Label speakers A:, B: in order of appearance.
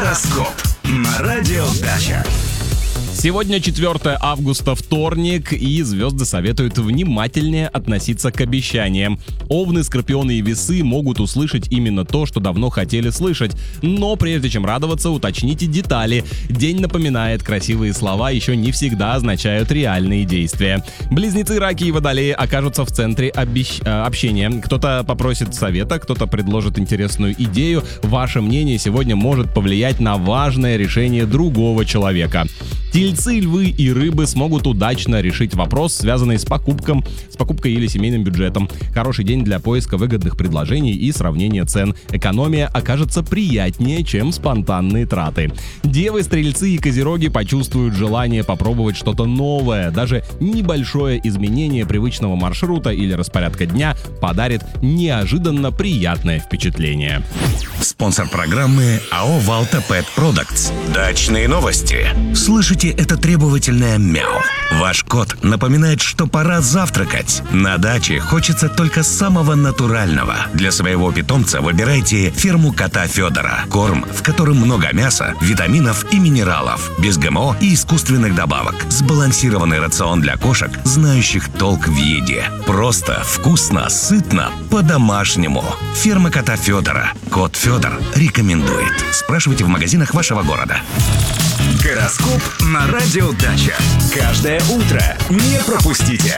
A: Гороскоп на Радио Дача.
B: Сегодня 4 августа, вторник, и звезды советуют внимательнее относиться к обещаниям. Овны, скорпионы и весы могут услышать именно то, что давно хотели слышать. Но прежде чем радоваться, уточните детали. День напоминает, красивые слова еще не всегда означают реальные действия. Близнецы, раки и водолеи окажутся в центре общения. Кто-то попросит совета, кто-то предложит интересную идею. Ваше мнение сегодня может повлиять на важное решение другого человека. Тельцы, львы и рыбы смогут удачно решить вопрос, связанный с покупкой или семейным бюджетом. Хороший день для поиска выгодных предложений и сравнения цен. Экономия окажется приятнее, чем спонтанные траты. Девы, стрельцы и козероги почувствуют желание попробовать что-то новое. Даже небольшое изменение привычного маршрута или распорядка дня подарит неожиданно приятное впечатление.
A: Спонсор программы АО «Валта Pet Products». Дачные новости. Слышите это требовательное мяу? Ваш кот напоминает, что пора завтракать. На даче хочется только самого натурального. Для своего питомца выбирайте ферму кота Федора. Корм, в котором много мяса, витаминов и минералов. Без ГМО и искусственных добавок. Сбалансированный рацион для кошек, знающих толк в еде. Просто, вкусно, сытно, по-домашнему. Ферма кота Федора. Кот Федор рекомендует. Спрашивайте в магазинах вашего города. Гороскоп на Радио Дача. Каждое утро не пропустите.